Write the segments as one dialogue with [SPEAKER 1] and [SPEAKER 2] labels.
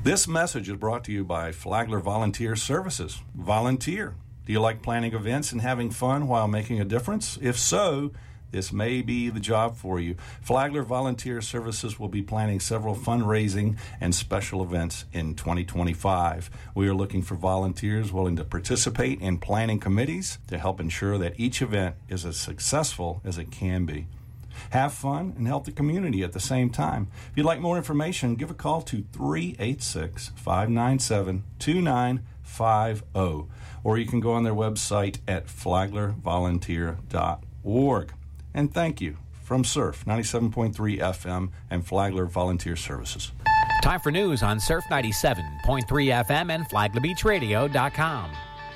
[SPEAKER 1] This message is brought to you by Flagler Volunteer Services. Volunteer. Do you like planning events and having fun while making a difference? If so, this may be the job for you. Flagler Volunteer Services will be planning several fundraising and special events in 2025. We are looking for volunteers willing to participate in planning committees to help ensure that each event is as successful as it can be. Have fun and help the community at the same time. If you'd like more information, give a call to 386-597-2950, or you can go on their website at flaglervolunteer.org. And thank you from Surf 97.3 FM and Flagler Volunteer Services.
[SPEAKER 2] Time for news on Surf 97.3 FM and FlaglerBeachRadio.com.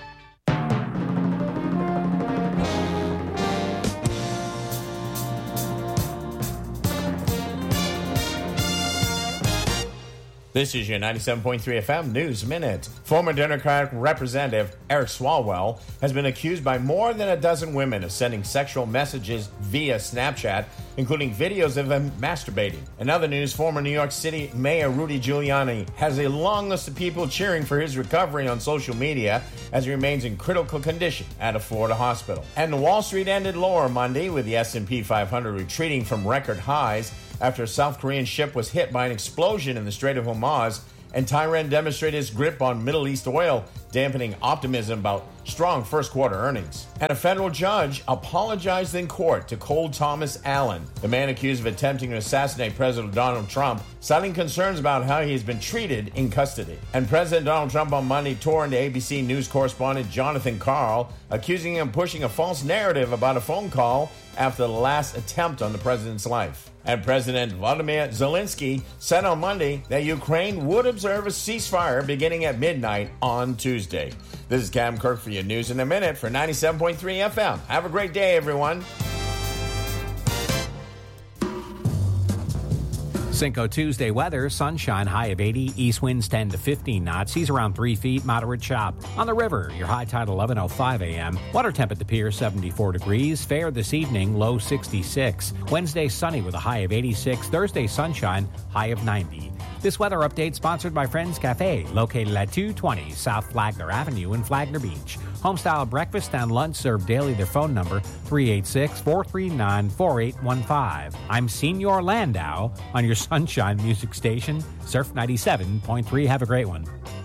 [SPEAKER 3] This is your 97.3 FM News Minute. Former Democratic Representative Eric Swalwell has been accused by more than a dozen women of sending sexual messages via Snapchat, including videos of him masturbating. In other news, former New York City Mayor Rudy Giuliani has a long list of people cheering for his recovery on social media as he remains in critical condition at a Florida hospital. And Wall Street ended lower Monday, with the S&P 500 retreating from record highs after a South Korean ship was hit by an explosion in the Strait of Hormuz, and Tehran demonstrated its grip on Middle East oil, dampening optimism about strong first-quarter earnings. And a federal judge apologized in court to Cole Thomas Allen, the man accused of attempting to assassinate President Donald Trump, citing concerns about how he has been treated in custody. And President Donald Trump on Monday tore into ABC News correspondent Jonathan Karl, accusing him of pushing a false narrative about a phone call after the last attempt on the president's life. And President Volodymyr Zelensky said on Monday that Ukraine would observe a ceasefire beginning at midnight on Tuesday. This is Cam Kirk for your News in a Minute for 97.3 FM. Have a great day, everyone.
[SPEAKER 2] Cinco Tuesday weather, sunshine, high of 80, east winds 10 to 15 knots, seas around 3 feet, moderate chop. On the river, your high tide 11:05 a.m. Water temp at the pier 74 degrees, fair this evening, low 66. Wednesday sunny with a high of 86, Thursday sunshine, high of 90. This weather update sponsored by Friends Cafe, located at 220 South Flagler Avenue in Flagler Beach. Homestyle breakfast and lunch served daily. Their phone number, 386-439-4815. I'm Senior Landau on your Sunshine Music Station, Surf 97.3. Have a great one.